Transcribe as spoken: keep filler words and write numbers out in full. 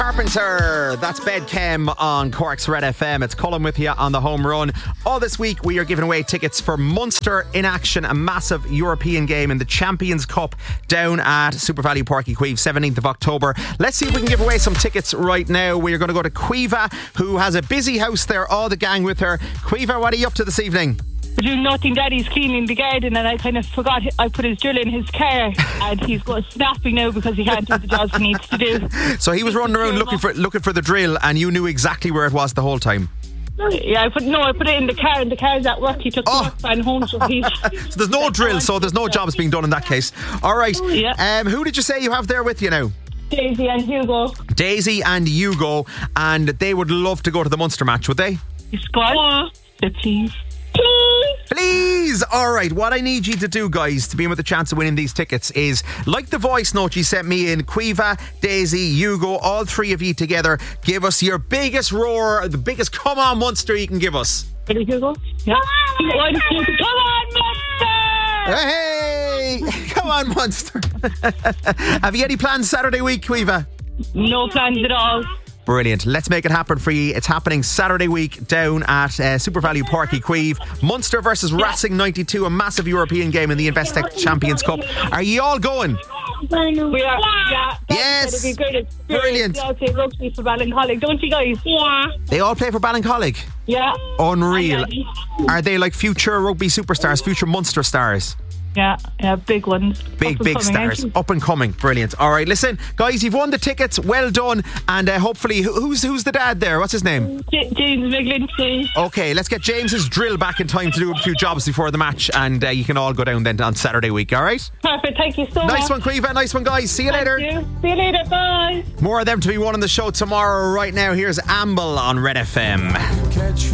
Carpenter, that's Bed Chem on Cork's Red F M. It's Colin with you on the home run. All this week we are giving away tickets for Munster in action, a massive European game in the Champions Cup down at Super Value Park Queeve, seventeenth of October. Let's see if we can give away some tickets right now. We are going to go to Quiva, who has a busy house there, all the gang with her. Quiva, what are you up to this evening? We're doing nothing. Daddy's cleaning the garden and I kind of forgot I put his drill in his car and he's got snapping now because he can't do the jobs he needs to do. So he was running around looking for looking for the drill and you knew exactly where it was the whole time? Yeah, I put no, I put it in the car and the car's at work. He took the Oh. work van home, so he's... So there's no drill, so there's no jobs being done in that case. All right. Yeah. Um, who did you say you have there with you now? Daisy and Hugo. Daisy and Hugo, and they would love to go to the Munster match, would they? Squad. Please. Please. Please. All right. What I need you to do, guys, to be in with a chance of winning these tickets is, like the voice note you sent me in, Quiva, Daisy, Hugo, all three of you together, give us your biggest roar, the biggest come on Munster you can give us. Ready, Hugo? Yeah. One, two, come on, Munster! Hey! Come on, Munster. Have you any plans Saturday week, Quiva? No plans at all. Brilliant. Let's make it happen for you. It's happening Saturday week down at uh, Super Value Park Queeve. Munster versus Racing ninety-two, a massive European game in the Investec Champions Cup. Are you all going? We are. Yeah. Yes. That'd be great experience. Brilliant. We all play rugby for Ballincollig, don't you guys? Yeah. They all play for Ballincollig? Yeah. Unreal. Are they like future rugby superstars, future Munster stars? Yeah, yeah, big ones. Big, Up and big coming, stars. aren't you? Up and coming. Brilliant. All right, listen, guys, you've won the tickets. Well done. And uh, hopefully, who- who's who's the dad there? What's his name? J- James McGlinchey. Okay, let's get James's drill back in time to do a few jobs before the match, and uh, you can all go down then on Saturday week, all right? Perfect, thank you so much. Nice one, Quiva. Nice one, guys. See you later. Thank you. See you later, bye. More of them to be won on the show tomorrow. Right now, here's Amble on Red F M.